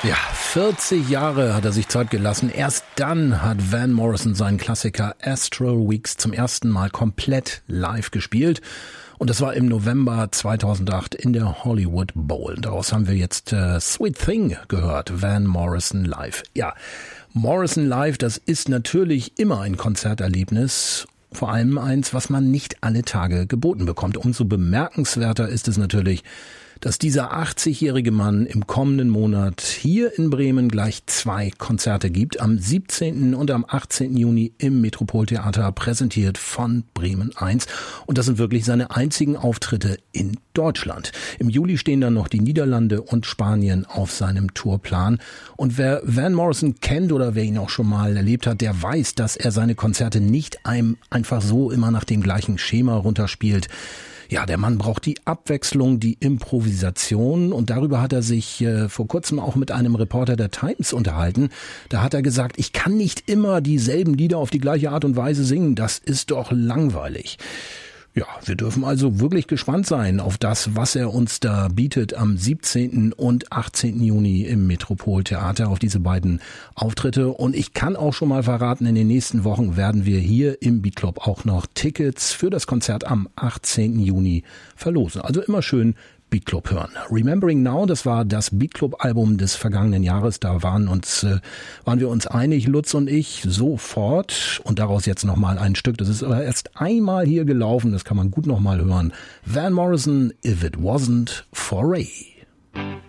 Ja, 40 Jahre hat er sich Zeit gelassen. Erst dann hat Van Morrison seinen Klassiker Astral Weeks zum ersten Mal komplett live gespielt. Und das war im November 2008 in der Hollywood Bowl. Daraus haben wir jetzt Sweet Thing gehört, Van Morrison live. Ja, Morrison live, das ist natürlich immer ein Konzerterlebnis. Vor allem eins, was man nicht alle Tage geboten bekommt. Umso bemerkenswerter ist es natürlich, dass dieser 80-jährige Mann im kommenden Monat hier in Bremen gleich 2 Konzerte gibt. Am 17. und am 18. Juni im Metropoltheater, präsentiert von Bremen 1. Und das sind wirklich seine einzigen Auftritte in Deutschland. Im Juli stehen dann noch die Niederlande und Spanien auf seinem Tourplan. Und wer Van Morrison kennt oder wer ihn auch schon mal erlebt hat, der weiß, dass er seine Konzerte nicht einfach so immer nach dem gleichen Schema runterspielt. Ja, der Mann braucht die Abwechslung, die Improvisation, und darüber hat er sich vor kurzem auch mit einem Reporter der Times unterhalten. Da hat er gesagt, ich kann nicht immer dieselben Lieder auf die gleiche Art und Weise singen, das ist doch langweilig. Ja, wir dürfen also wirklich gespannt sein auf das, was er uns da bietet am 17. und 18. Juni im Metropoltheater, auf diese beiden Auftritte. Und ich kann auch schon mal verraten, in den nächsten Wochen werden wir hier im Beat Club auch noch Tickets für das Konzert am 18. Juni verlosen. Also immer schön Beat Club hören. Remembering Now, das war das Beat Club Album des vergangenen Jahres. Da waren wir uns einig, Lutz und ich, sofort. Und daraus jetzt nochmal ein Stück. Das ist aber erst einmal hier gelaufen. Das kann man gut nochmal hören. Van Morrison, If It Wasn't for Ray.